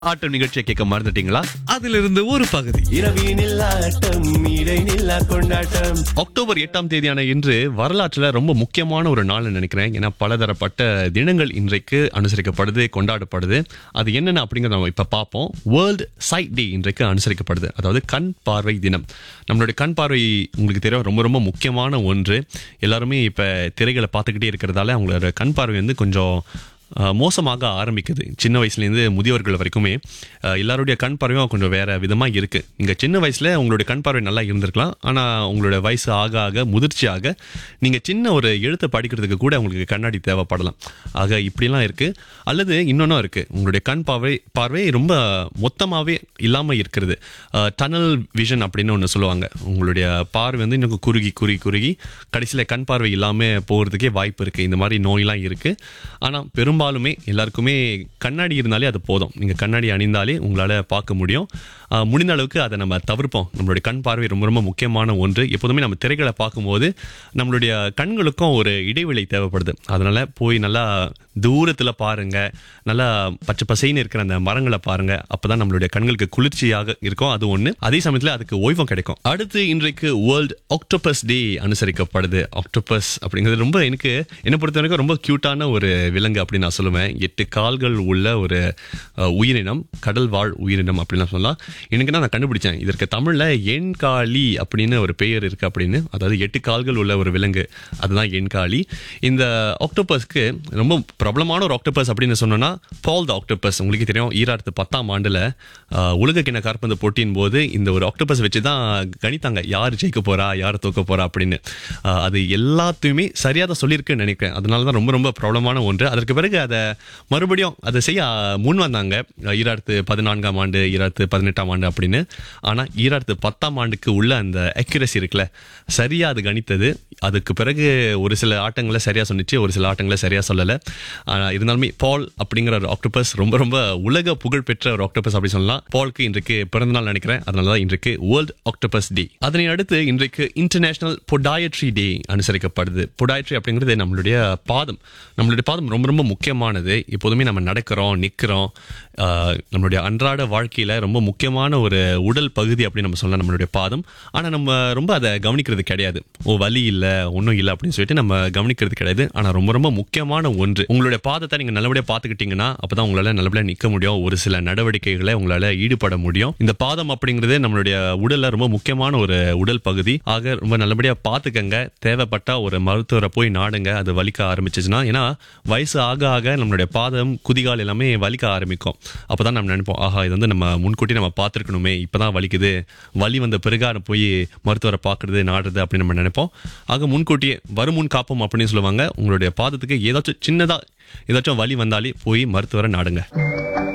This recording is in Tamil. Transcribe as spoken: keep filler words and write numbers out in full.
ஆட்டம் நிகழ்ச்சியை கேட்க மறந்துட்டீங்களா? அதிலிருந்து ஒரு பகுதி. இரவினில் ஆட்டம் இடைநில்லா கொண்டாட்டம். அக்டோபர் எட்டாம் தேதியான இன்று வரலாற்றுல ரொம்ப முக்கியமான ஒரு நாள் நினைக்கிறேன். ஏன்னா பலதரப்பட்ட தினங்கள் இன்றைக்கு அனுசரிக்கப்படுது, கொண்டாடப்படுது. அது என்னென்ன அப்படிங்கறத நம்ம இப்ப பார்ப்போம். வேர்ல்ட் சைட் டே இன்றைக்கு அனுசரிக்கப்படுது. அதாவது கண் பார்வை தினம். நம்மளுடைய கண் பார்வை உங்களுக்கு தெரியும், ரொம்ப ரொம்ப முக்கியமான ஒன்று. எல்லாருமே இப்ப திரைகளை பார்த்துக்கிட்டே இருக்கிறதால அவங்களோட கண் பார்வை வந்து கொஞ்சம் மோசமாக ஆரம்பிக்குது. சின்ன வயசுலேருந்து முதியோர்கள் வரைக்குமே எல்லாருடைய கண் பார்வையும் கொஞ்சம் வேற விதமாக இருக்குது. நீங்கள் சின்ன வயசில் உங்களுடைய கண் பார்வை நல்லா இருந்திருக்கலாம். ஆனால் உங்களோட வயசு ஆக ஆக முதிர்ச்சியாக நீங்கள் சின்ன ஒரு எழுத்தை படிக்கிறதுக்கு கூட உங்களுக்கு கண்ணாடி தேவைப்படலாம். ஆக இப்படிலாம் இருக்குது. அல்லது இன்னொன்றும் இருக்குது, உங்களுடைய கண் பார்வை பார்வை ரொம்ப மொத்தமாகவே இல்லாமல் இருக்கிறது. டனல் விஷன் அப்படின்னு ஒன்று சொல்லுவாங்க. உங்களுடைய பார்வை வந்து இன்னும் குறுகி குறுகி குறுகி கடைசியில் கண் பார்வை இல்லாமல் போகிறதுக்கே வாய்ப்பு இருக்குது. இந்த மாதிரி நோயெலாம் இருக்குது. ஆனால் பெரும் பெரும்பாலுமே எல்லாருக்குமே கண்ணாடி இருந்தாலே அது போதும். நீங்கள் கண்ணாடி அணிந்தாலே உங்களால் பார்க்க முடியும். முடிந்த அளவுக்கு அதை நம்ம தவிர்ப்போம். நம்மளுடைய கண் பார்வை ரொம்ப ரொம்ப முக்கியமான ஒன்று. எப்போதுமே நம்ம திரைகளை பார்க்கும்போது நம்மளுடைய கண்களுக்கும் ஒரு இடைவெளி தேவைப்படுது. அதனால போய் நல்லா தூரத்தில் பாருங்க, நல்லா பச்சை பசைன்னு இருக்கிற அந்த மரங்களை பாருங்க. அப்பதான் நம்மளுடைய கண்களுக்கு குளிர்ச்சியாக இருக்கும். அது ஒன்று. அதே சமயத்தில் அதுக்கு ஓய்வும் கிடைக்கும். அடுத்து இன்றைக்கு வேர்ல்ட் ஆக்டோபஸ் டே அனுசரிக்கப்படுது. ஆக்டோபஸ் அப்படிங்கிறது ரொம்ப எனக்கு என்னை பொறுத்த வரைக்கும் ரொம்ப கியூட்டான ஒரு விலங்கு அப்படின்னு நான் சொல்லுவேன். எட்டு கால்கள் உள்ள ஒரு உயிரினம், கடல் வாழ் உயிரினம் அப்படின்னு சொல்லலாம். எனக்கு நான் கண்டுபிடிச்சேன், இதற்கு தமிழ்ல எண்காளி அப்படின்னு ஒரு பெயர் இருக்கு அப்படின்னு. அதாவது எட்டு கால்கள் உள்ள ஒரு விலங்கு, அதுதான் எண்காளி. இந்த ஆக்டோபஸ்க்கு ரொம்ப பிரபலமான ஒரு ஆக்டோபஸ் அப்படின்னு சொன்னோம்னா பால் த ஆக்டோபஸ். உங்களுக்கு தெரியும், ஈராயிரத்து பத்தாம் ஆண்டுல உலக கிண்ண காற்பந்து போட்டியின் போது இந்த ஒரு ஆக்டோபஸ் வச்சுதான் கணித்தாங்க யார் ஜெயிக்க போறா, யார் தோக்க போறா அப்படின்னு. அது எல்லாத்தையுமே சரியா தான் சொல்லியிருக்குன்னு நினைக்கிறேன். அதனாலதான் ரொம்ப ரொம்ப பிரபலமான ஒன்று. அதற்கு பிறகு அதை மறுபடியும் அதை செய்ய முன் வந்தாங்க ஈராயிரத்து பதினான்காம் ஆண்டு, ஈராயிரத்து பதினெட்டாம் ஆண்டு அப்படின்னு. ஆனா ஈராயிரத்து பத்தாம் ஆண்டுக்கு உள்ள அந்த அக்யூரசி இருக்குல்ல, சரியா அது கணித்தது. அதுக்கு பிறகு ஒரு சில ஆட்டங்களை சரியா சொன்னிச்சு, ஒரு சில ஆட்டங்களை சரியா சொல்லல. ஆனா இருந்தாலுமே பால் அப்படிங்கிற ஒரு ஆக்டோபஸ் ரொம்ப ரொம்ப உலக புகழ் பெற்ற ஒரு ஆக்டோபஸ் அப்படி சொல்லலாம். பால்க்கு இன்றைக்கு பிறந்த நாள் நினைக்கிறேன். அதனாலதான் இன்றைக்கு வேர்ல்ட் ஆக்டோபஸ் டே. அதனை அடுத்து இன்றைக்கு இன்டர்நேஷனல் பொடாயட்ரி டே அனுசரிக்கப்படுது. பொடாயட்ரி அப்படிங்கிறது நம்மளுடைய பாதம். நம்மளுடைய பாதம் ரொம்ப ரொம்ப முக்கியமானது. எப்போதுமே நம்ம நடக்கிறோம், நிற்கிறோம். நம்மளுடைய அன்றாட வாழ்க்கையில ரொம்ப முக்கியமான ஒரு உடல் பகுதி அப்படின்னு நம்ம சொல்லலாம் நம்மளுடைய பாதம். ஆனா நம்ம ரொம்ப அதை கவனிக்கிறது கிடையாது. ஓ வலி இல்ல, ஒன்னும் இல்லை அப்படின்னு சொல்லிட்டு நம்ம கவனிக்கிறது கிடையாது. ஆனா ரொம்ப ரொம்ப முக்கியமான ஒன்று. உங்களுடைய பாதத்தை நீங்க நல்லபடியா பாத்துக்கிட்டீங்கன்னா அப்பதான் உங்களால நல்லபடியா நிக்க முடியும். ஒரு சில நடவடிக்கைகளை உங்களால ஈடுபட முடியும். இந்த பாதம் அப்படிங்கிறது நம்மளுடைய உடல்ல ரொம்ப முக்கியமான ஒரு உடல் பகுதி. ஆக ரொம்ப நல்லபடியா பாத்துக்கங்க. தேவைப்பட்டா ஒரு மருத்துவரை போய் நாடுங்க அது வலிக்க ஆரம்பிச்சுச்சுன்னா. ஏன்னா வயசு ஆக ஆக நம்மளுடைய பாதம், குதிகால் எல்லாமே வலிக்க ஆரம்பிக்கும். அப்பதான் நம்ம நினைப்போம், ஆஹா இது வந்து நம்ம முன்கூட்டி நம்ம பார்த்துருக்கணுமே, இப்பதான் வலிக்குது, வலி வந்த பிறகு போய் மருத்துவரை பார்க்கறது நாடுறது அப்படின்னு நம்ம நினைப்போம். ஆக முன்கூட்டியே வருமுன் காப்போம் அப்படின்னு சொல்லுவாங்க. உங்களுடைய பாதத்துக்கு ஏதாச்சும் சின்னதா ஏதாச்சும் வலி வந்தாலே போய் மருத்துவரை நாடுங்க.